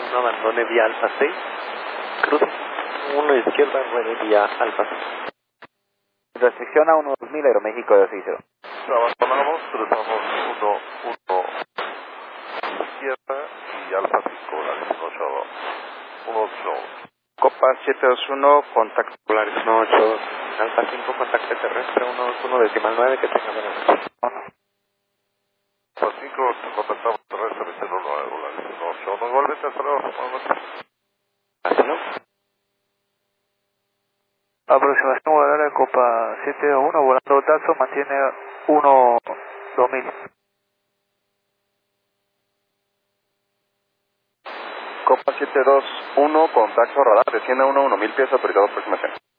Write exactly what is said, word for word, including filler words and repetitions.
uno abandone vía Alfa seis. Cruce. uno izquierda, ruede vía Alfa seis. Restricción a uno dos mil, Aeroméxico dos seis cero. Abandonamos, cruzamos uno uno izquierda y Alfa cinco, Polaris uno ocho uno ocho. Copa siete dos uno, contacto Polaris uno ocho dos. Alfa cinco, contacto terrestre uno dos uno decimal nueve, que tenga buena noche. Alfa cinco, contactamos terrestre, uno nueve, Polaris uno ocho. Nos vuelve hasta luego. Hasta luego. Aproximación voladora de Copa siete dos uno, volando Datsun, mantiene uno dos mil. Copa siete dos uno, contacto radar, desciende uno uno mil pies, autorizado aproximación.